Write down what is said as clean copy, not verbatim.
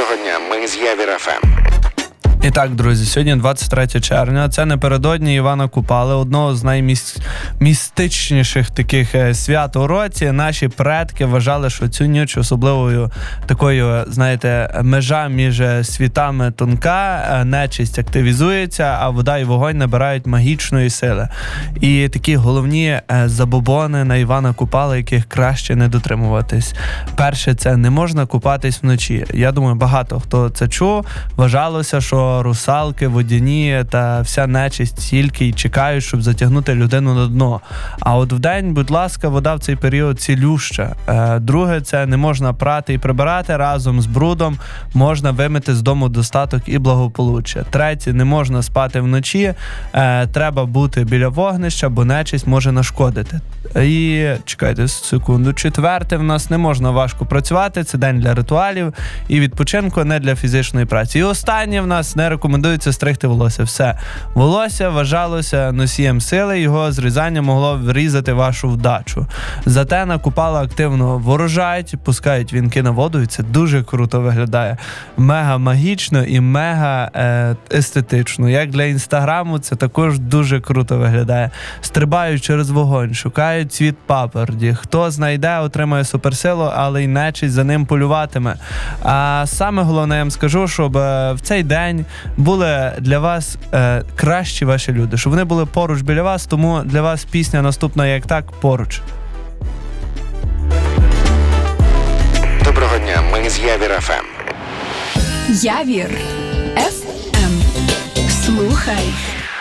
Доброго дня, ми з Явір ФМ. І так, друзі, сьогодні 23 червня. Це напередодні Івана Купали, одного з наймістичніших таких свят у році. Наші предки вважали, що цю ніч особливою такою, знаєте, межа між світами тонка, нечисть активізується, а вода і вогонь набирають магічної сили. І такі головні забобони на Івана Купала, яких краще не дотримуватись. Перше, це не можна купатись вночі. Я думаю, багато хто це чув. Вважалося, що русалки, водяні та вся нечисть тільки й чекають, щоб затягнути людину на дно. А от вдень, будь ласка, вода в цей період цілюща. Друге, це не можна прати і прибирати разом з брудом, можна вимити з дому достаток і благополуччя. Третє, не можна спати вночі, треба бути біля вогнища, бо нечисть може нашкодити. І, чекайте секунду, четверте, в нас не можна важко працювати, це день для ритуалів і відпочинку, не для фізичної праці. І останнє, в нас не рекомендується стригти волосся. Все. Волосся вважалося носієм сили, його зрізання могло врізати вашу вдачу. Зате на Купала активно ворожають, пускають вінки на воду, і це дуже круто виглядає. Мега магічно і мега естетично. Як для інстаграму, це також дуже круто виглядає. Стрибають через вогонь, шукають цвіт папороті. Хто знайде, отримає суперсилу, але й нечисть за ним полюватиме. А саме головне, я вам скажу, щоб в цей день були для вас кращі ваші люди, щоб вони були поруч біля вас, тому для вас пісня наступна «Як так» поруч. Доброго дня, ми з Явір ФМ. Явір ФМ. Слухай.